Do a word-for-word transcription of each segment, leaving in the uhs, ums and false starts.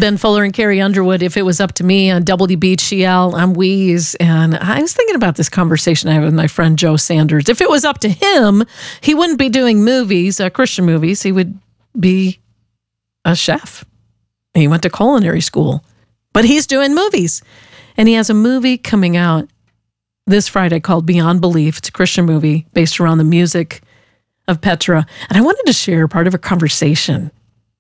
Ben Fuller and Carrie Underwood, If It Was Up to Me on W B G L. I'm Wheeze. And I was thinking about this conversation I had with my friend Joe Sanders. If it was up to him, he wouldn't be doing movies, uh, Christian movies. He would be a chef. He went to culinary school. But he's doing movies. And he has a movie coming out this Friday called Beyond Belief. It's a Christian movie based around the music of Petra. And I wanted to share part of a conversation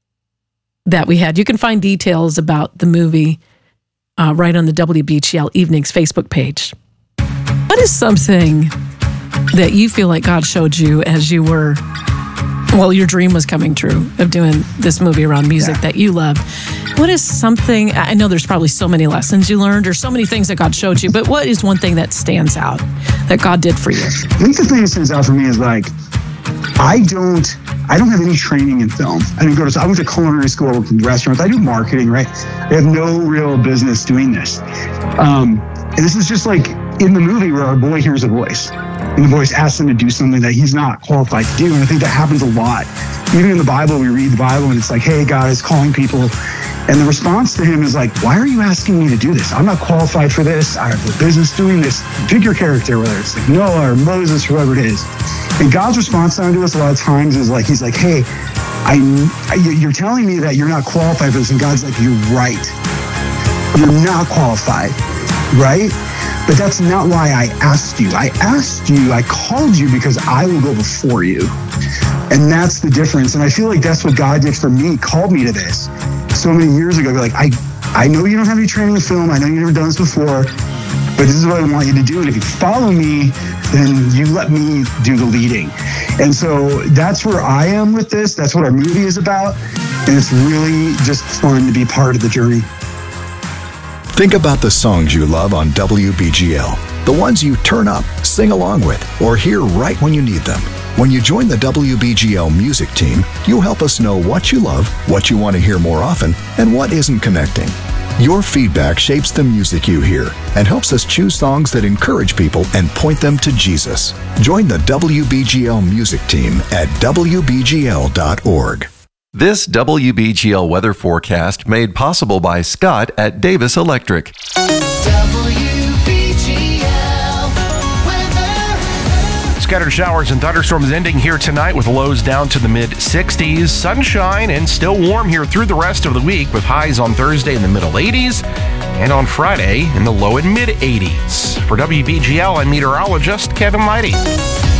that we had. You can find details about the movie uh, right on the W B G L Evenings Facebook page. What is something that you feel like God showed you as you were, well, your dream was coming true of doing this movie around music yeah. that you love? What is something, I know there's probably so many lessons you learned or so many things that God showed you, but what is one thing that stands out that God did for you? I think the thing that stands out for me is like, I don't, I don't have any training in film. I didn't go to, I went to culinary school, I worked in restaurants. I do marketing, right? I have no real business doing this. Um, and this is just like in the movie where our boy hears a voice and the voice asks him to do something that he's not qualified to do. And I think that happens a lot. Even in the Bible, we read the Bible and it's like, hey, God is calling people. And the response to him is like, why are you asking me to do this? I'm not qualified for this. I have no business doing this. Pick your character, whether it's like Noah or Moses, whoever it is. And God's response to us a lot of times is like, he's like, hey, I, I, you're telling me that you're not qualified for this. And God's like, you're right. You're not qualified, right? But that's not why I asked you. I asked you, I called you because I will go before you. And that's the difference. And I feel like that's what God did for me, called me to this so many years ago. Like, I, I know you don't have any training in film. I know you've never done this before, but this is what I want you to do. And if you follow me, then you let me do the leading. And so that's where I am with this. That's what our movie is about. And it's really just fun to be part of the journey. Think about the songs you love on W B G L, the ones you turn up, sing along with, or hear right when you need them. When you join the W B G L music team, you'll help us know what you love, what you want to hear more often, and what isn't connecting. Your feedback shapes the music you hear and helps us choose songs that encourage people and point them to Jesus. Join the W B G L music team at W B G L dot org. This W B G L weather forecast made possible by Scott at Davis Electric. Scattered showers and thunderstorms ending here tonight with lows down to the mid sixties. Sunshine and still warm here through the rest of the week with highs on Thursday in the middle eighties and on Friday in the low and mid eighties. For W B G L, I'm meteorologist Kevin Leidy.